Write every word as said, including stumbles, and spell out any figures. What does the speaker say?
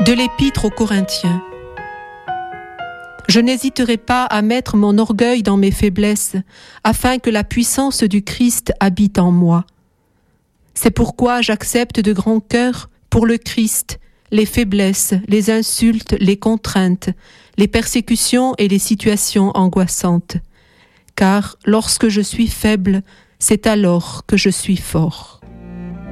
De l'Épître aux Corinthiens. Je n'hésiterai pas à mettre mon orgueil dans mes faiblesses, afin que la puissance du Christ habite en moi. C'est pourquoi j'accepte de grand cœur, pour le Christ, les faiblesses, les insultes, les contraintes, les persécutions et les situations angoissantes. Car lorsque je suis faible, c'est alors que je suis fort.